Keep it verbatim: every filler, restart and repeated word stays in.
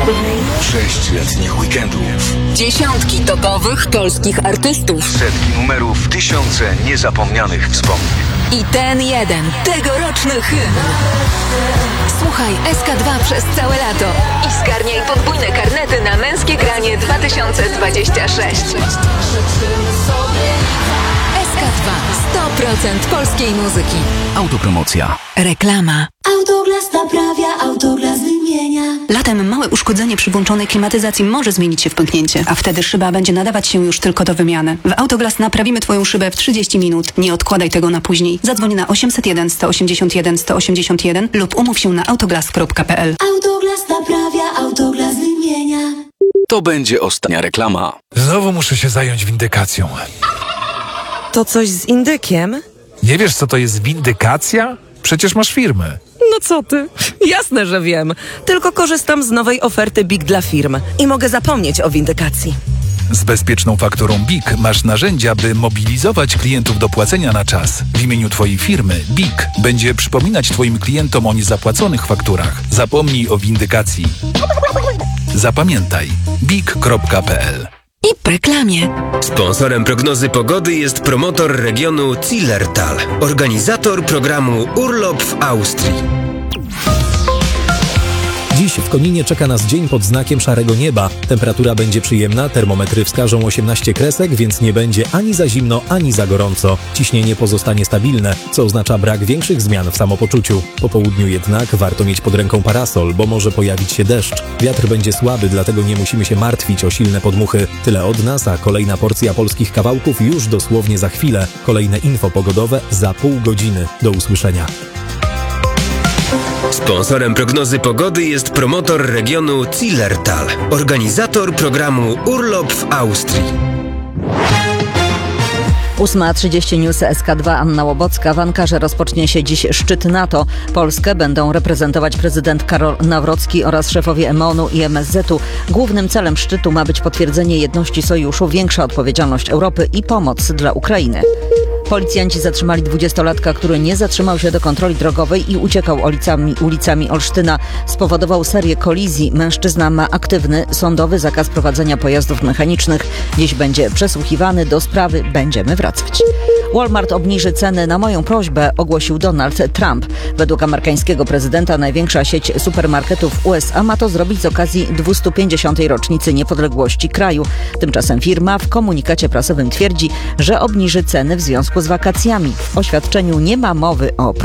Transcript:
Sześć letnich weekendów. Dziesiątki topowych polskich artystów. Setki numerów, tysiące niezapomnianych wspomnień. I ten jeden, tegoroczny hymn. Słuchaj S K dwa przez całe lato i zgarniaj podwójne karnety na Męskie Granie dwa tysiące dwadzieścia sześć. S K dwa. sto procent polskiej muzyki. Autopromocja. Reklama. Autoglas naprawia, Autoglas wymienia. Latem małe uszkodzenie przy włączonej klimatyzacji może zmienić się w pęknięcie, a wtedy szyba będzie nadawać się już tylko do wymiany. W Autoglas naprawimy Twoją szybę w trzydzieści minut. Nie odkładaj tego na później. Zadzwoń na osiemset jeden, sto osiemdziesiąt jeden, sto osiemdziesiąt jeden lub umów się na autoglas kropka p l. Autoglas naprawia, Autoglas wymienia. To będzie ostatnia reklama. Znowu muszę się zająć windykacją. To coś z indykiem? Nie wiesz, co to jest windykacja? Przecież masz firmę. No co ty? Jasne, że wiem. Tylko korzystam z nowej oferty B I K dla firm i mogę zapomnieć o windykacji. Z bezpieczną fakturą B I K masz narzędzia, by mobilizować klientów do płacenia na czas. W imieniu Twojej firmy B I K będzie przypominać Twoim klientom o niezapłaconych fakturach. Zapomnij o windykacji. Zapamiętaj B I K kropka p l. I w reklamie. Sponsorem prognozy pogody jest promotor regionu Zillertal, organizator programu Urlop w Austrii. Dziś w Koninie czeka nas dzień pod znakiem szarego nieba. Temperatura będzie przyjemna, termometry wskażą osiemnaście kresek, więc nie będzie ani za zimno, ani za gorąco. Ciśnienie pozostanie stabilne, co oznacza brak większych zmian w samopoczuciu. Po południu jednak warto mieć pod ręką parasol, bo może pojawić się deszcz. Wiatr będzie słaby, dlatego nie musimy się martwić o silne podmuchy. Tyle od nas, a kolejna porcja polskich kawałków już dosłownie za chwilę. Kolejne info pogodowe za pół godziny. Do usłyszenia. Sponsorem prognozy pogody jest promotor regionu Zillertal, organizator programu Urlop w Austrii. ósma trzydzieści News S K dwa, Anna Łobocka. W Ankarze rozpocznie się dziś szczyt NATO. Polskę będą reprezentować prezydent Karol Nawrocki oraz szefowie M O N u i M S Z u. Głównym celem szczytu ma być potwierdzenie jedności sojuszu, większa odpowiedzialność Europy i pomoc dla Ukrainy. Policjanci zatrzymali dwudziestolatka, który nie zatrzymał się do kontroli drogowej i uciekał ulicami, ulicami Olsztyna. Spowodował serię kolizji. Mężczyzna ma aktywny sądowy zakaz prowadzenia pojazdów mechanicznych. Dziś będzie przesłuchiwany. Do sprawy będziemy wracać. Walmart obniży ceny na moją prośbę, ogłosił Donald Trump. Według amerykańskiego prezydenta największa sieć supermarketów w U S A ma to zrobić z okazji dwieście pięćdziesiątej rocznicy niepodległości kraju. Tymczasem firma w komunikacie prasowym twierdzi, że obniży ceny w związku z wakacjami. W oświadczeniu nie ma mowy o